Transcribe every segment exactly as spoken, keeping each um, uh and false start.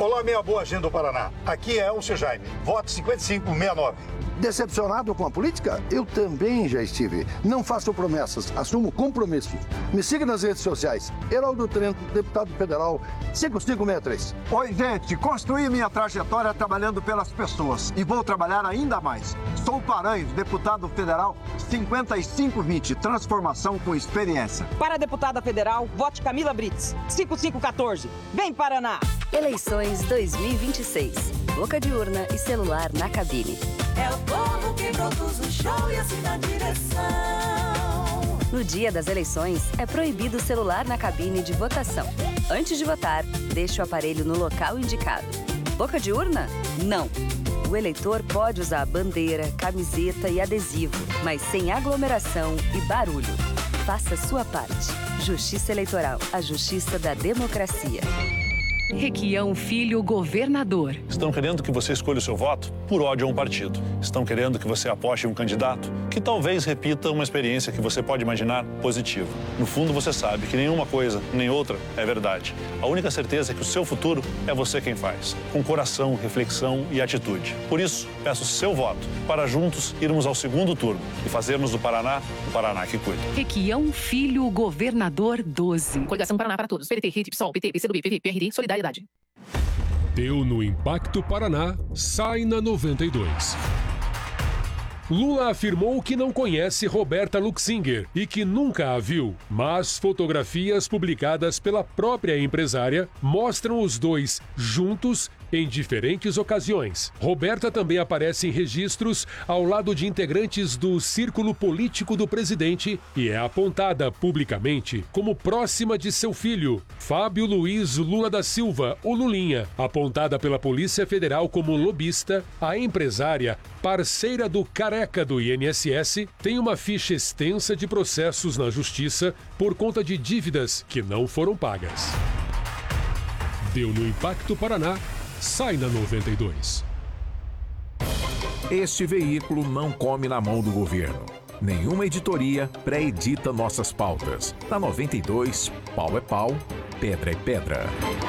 Olá, minha boa gente do Paraná. Aqui é o seu Jaime. Voto cinquenta e cinco sessenta e nove. Decepcionado com a política? Eu também já estive. Não faço promessas, assumo compromissos. Me siga nas redes sociais. Heraldo Trento, deputado federal, cinco cinco seis três. Oi, gente. Construí minha trajetória trabalhando pelas pessoas e vou trabalhar ainda mais. Sou Paranhos, deputado federal cinquenta e cinco vinte. Transformação com experiência. Para a deputada federal, vote Camila Brits, cinco cinco um quatro. Vem, Paraná! Eleições dois mil e vinte e seis. Boca de urna e celular na cabine. É o povo que produz o show e assim na direção. No dia das eleições, é proibido o celular na cabine de votação. Antes de votar, deixe o aparelho no local indicado. Boca de urna? Não. O eleitor pode usar bandeira, camiseta e adesivo, mas sem aglomeração e barulho. Faça sua parte. Justiça Eleitoral, a justiça da democracia. Requião Filho, governador. Estão querendo que você escolha o seu voto por ódio a um partido. Estão querendo que você aposte em um candidato que talvez repita uma experiência que você pode imaginar positiva. No fundo, você sabe que nenhuma coisa, nem outra, é verdade. A única certeza é que o seu futuro é você quem faz, com coração, reflexão e atitude. Por isso, peço seu voto para juntos irmos ao segundo turno e fazermos do Paraná o Paraná que cuida. Requião Filho, governador doze. Coligação Paraná para Todos. P D T, R I T, PSOL, P T, P C do B, P V, P R D, Solidariedade. Deu no Impacto Paraná, sai na noventa e dois. Lula afirmou que não conhece Roberta Luxinger e que nunca a viu, mas fotografias publicadas pela própria empresária mostram os dois juntos em diferentes ocasiões. Roberta também aparece em registros ao lado de integrantes do círculo político do presidente e é apontada publicamente como próxima de seu filho, Fábio Luiz Lula da Silva, o Lulinha. Apontada pela Polícia Federal como lobista, a empresária, parceira do careca do I N S S, tem uma ficha extensa de processos na justiça por conta de dívidas que não foram pagas. Deu no Impacto Paraná, sai na noventa e dois. Este veículo não come na mão do governo. Nenhuma editoria pré-edita nossas pautas. Na noventa e dois, pau é pau, pedra é pedra.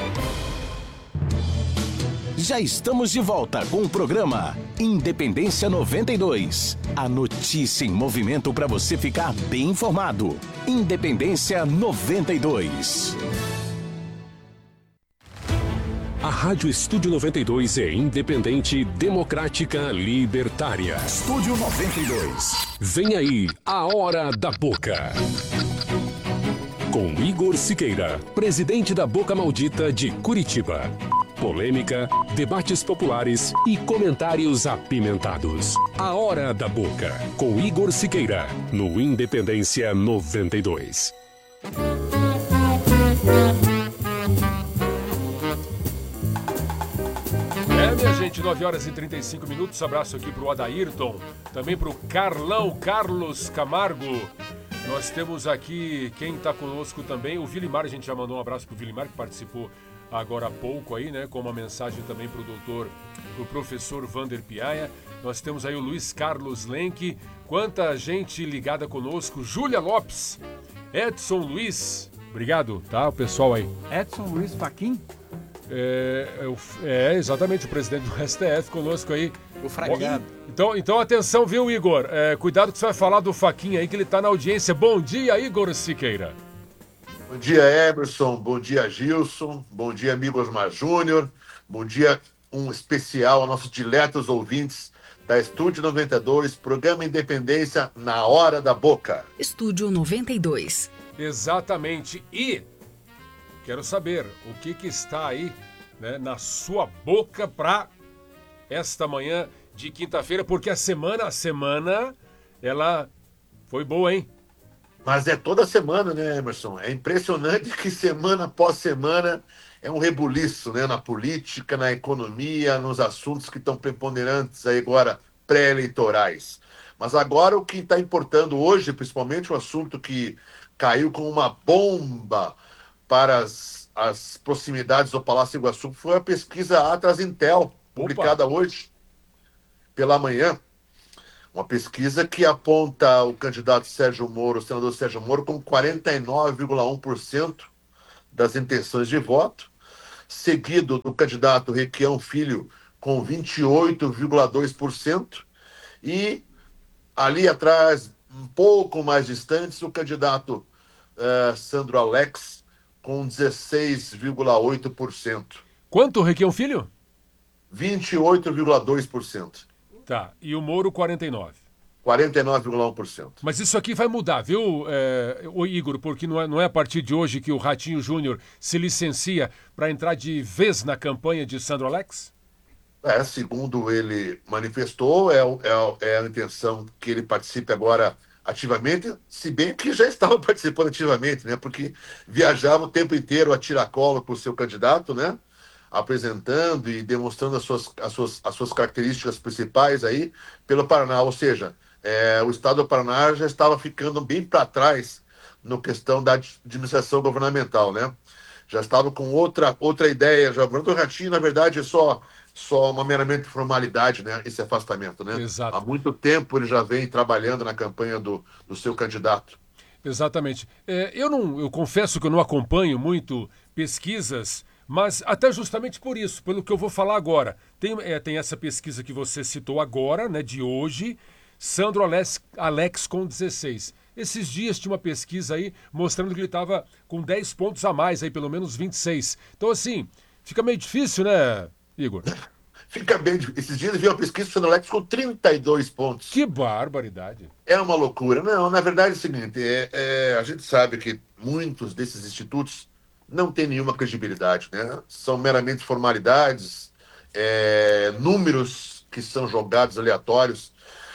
Já estamos de volta com o programa Independência noventa e dois. A notícia em movimento para você ficar bem informado. Independência noventa e dois. A Rádio Estúdio noventa e dois é independente, democrática, libertária. Estúdio noventa e dois. Vem aí, a Hora da Boca. Com Igor Siqueira, presidente da Boca Maldita de Curitiba. Polêmica, debates populares e comentários apimentados. A Hora da Boca, com Igor Siqueira, no Independência noventa e dois. É, minha gente, nove horas e trinta e cinco minutos. Abraço aqui pro Adairton, também pro Carlão, Carlos Camargo. Nós temos aqui quem está conosco também, o Vilimar. A gente já mandou um abraço pro Vilimar, que participou agora há pouco aí, né? Com uma mensagem também pro doutor, pro professor Vander Piaia. Nós temos aí o Luiz Carlos Lenk. Quanta gente ligada conosco. Júlia Lopes, Edson Luiz. Obrigado, tá? O pessoal aí. Edson Luiz Faquin? É, é, exatamente, o presidente do S T F conosco aí. O Fraguinho. Então, então, atenção, viu, Igor? É, cuidado que você vai falar do Faquinha aí, que ele tá na audiência. Bom dia, Igor Siqueira. Bom dia, Emerson. Bom dia, Gilson. Bom dia, amigo Osmar Júnior. Bom dia, um especial aos nossos diletos ouvintes da Estúdio noventa e dois, programa Independência na Hora da Boca. Estúdio noventa e dois. Exatamente. E quero saber o que, que está aí, né, na sua boca para esta manhã de quinta-feira, porque a semana, a semana, ela foi boa, hein? Mas é toda semana, né, Emerson? É impressionante que semana após semana é um rebuliço, né, na política, na economia, nos assuntos que estão preponderantes aí agora, pré-eleitorais. Mas agora o que está importando hoje, principalmente o assunto que caiu como uma bomba para as, as proximidades do Palácio Iguaçu, foi a pesquisa Atlas Intel, publicada Opa. hoje pela manhã. Uma pesquisa que aponta o candidato Sérgio Moro, o senador Sérgio Moro, com quarenta e nove vírgula um por cento das intenções de voto, seguido do candidato Requião Filho, com vinte e oito vírgula dois por cento, e ali atrás, um pouco mais distantes, o candidato uh, Sandro Alex, com dezesseis vírgula oito por cento. Quanto, Requião Filho? vinte e oito vírgula dois por cento. Tá, e o Moro, quarenta e nove por cento. quarenta e nove vírgula um por cento. Mas isso aqui vai mudar, viu, é, o Igor? Porque não é, não é a partir de hoje que o Ratinho Júnior se licencia para entrar de vez na campanha de Sandro Alex? É, segundo ele manifestou, é, é, é a intenção que ele participe agora ativamente, se bem que já estava participando ativamente, né? Porque viajava o tempo inteiro a tiracolo com o seu candidato, né? Apresentando e demonstrando as suas, as suas, as suas características principais aí pelo Paraná. Ou seja, é, o estado do Paraná já estava ficando bem para trás na questão da administração governamental, né? Já estava com outra, outra ideia. Já, o governo do Ratinho, na verdade, é só, só uma meramente formalidade, né? Esse afastamento, né? Exato. Há muito tempo ele já vem trabalhando na campanha do, do seu candidato. Exatamente. É, eu, não, eu confesso que eu não acompanho muito pesquisas, mas até justamente por isso, pelo que eu vou falar agora. Tem, é, tem essa pesquisa que você citou agora, né, de hoje, Sandro Alex, Alex com dezesseis. Esses dias tinha uma pesquisa aí mostrando que ele estava com dez pontos a mais, aí pelo menos vinte e seis. Então, assim, fica meio difícil, né, Igor? Fica bem difícil. Esses dias eu vi uma pesquisa do Sandro Alex com trinta e dois pontos. Que barbaridade. É uma loucura. Não, na verdade é o seguinte, é, é, a gente sabe que muitos desses institutos não têm nenhuma credibilidade, né? São meramente formalidades, é, números que são jogados aleatórios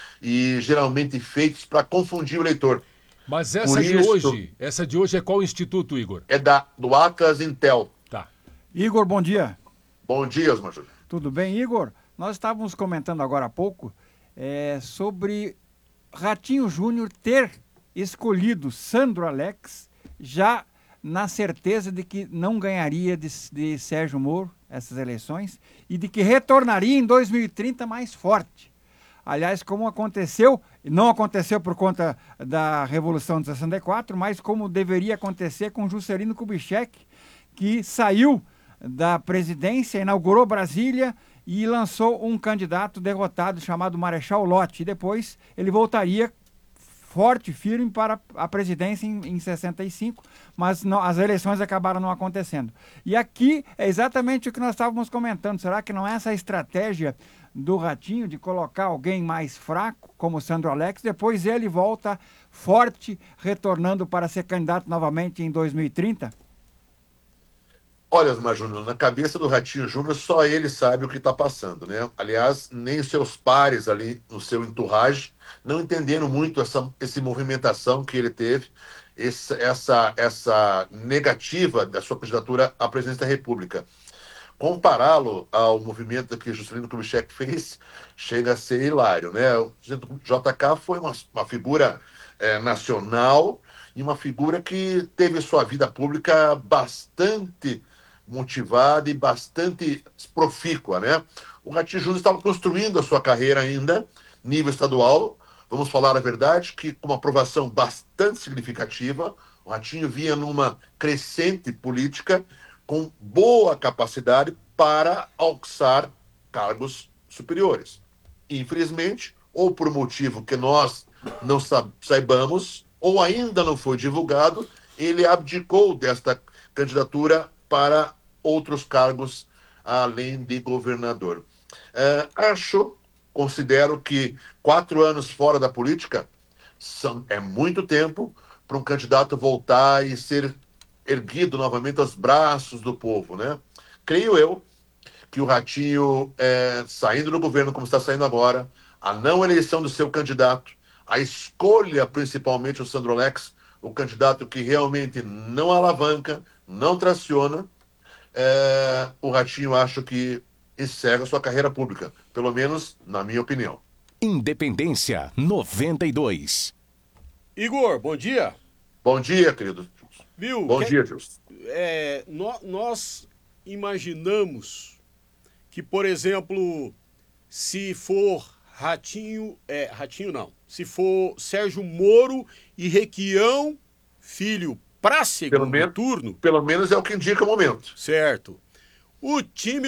e geralmente feitos para confundir o eleitor. Mas essa Por de isso, hoje, essa de hoje é qual instituto, Igor? É da, do Atlas Intel. Tá. Igor, bom dia. Bom dia, Osmar Júnior. Tudo bem, Igor? Nós estávamos comentando agora há pouco é, sobre Ratinho Júnior ter escolhido Sandro Alex já na certeza de que não ganharia de, de Sérgio Moro essas eleições e de que retornaria em dois mil e trinta mais forte. Aliás, como aconteceu, não aconteceu por conta da Revolução de sessenta e quatro, mas como deveria acontecer com Juscelino Kubitschek, que saiu da presidência, inaugurou Brasília e lançou um candidato derrotado chamado Marechal Lott. E depois ele voltaria forte, firme para a presidência em, em sessenta e cinco, mas não, as eleições acabaram não acontecendo. E aqui é exatamente o que nós estávamos comentando. Será que não é essa estratégia do Ratinho de colocar alguém mais fraco, como o Sandro Alex, depois ele volta forte, retornando para ser candidato novamente em dois mil e trinta? Olha, Osmar Júnior, na cabeça do Ratinho Júnior, só ele sabe o que está passando, né? Aliás, nem os seus pares ali no seu entourage não entenderam muito essa, essa movimentação que ele teve, essa, essa, essa negativa da sua candidatura à presidência da República. Compará-lo ao movimento que Juscelino Kubitschek fez chega a ser hilário, né? O J K foi uma, uma figura é, nacional e uma figura que teve sua vida pública bastante motivada e bastante profícua, né? O Ratinho Júnior estava construindo a sua carreira ainda, nível estadual, vamos falar a verdade, que com uma aprovação bastante significativa, o Ratinho vinha numa crescente política com boa capacidade para alçar cargos superiores. Infelizmente, ou por motivo que nós não saibamos, ou ainda não foi divulgado, ele abdicou desta candidatura para outros cargos além de governador. É, acho, considero que quatro anos fora da política são, é muito tempo para um candidato voltar e ser erguido novamente aos braços do povo, né? Creio eu que o Ratinho, é, saindo do governo como está saindo agora, a não eleição do seu candidato, a escolha principalmente o Sandro Alex, o candidato que realmente não alavanca, não traciona, é, o Ratinho acho que encerra sua carreira pública, pelo menos na minha opinião. Independência noventa e dois. Igor, bom dia. Bom dia, querido. Viu? Bom que, dia, Gilson. É, no, nós imaginamos que, por exemplo, se for Ratinho, é, Ratinho não, se for Sérgio Moro e Requião Filho para segundo pelo menos, turno... Pelo menos é o que indica o momento. Certo. O time